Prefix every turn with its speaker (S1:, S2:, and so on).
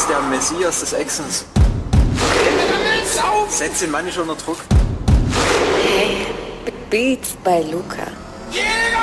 S1: ist der Messias des Actions. Setz den Mann nicht unter Druck.
S2: Hey, Beats bei Luca.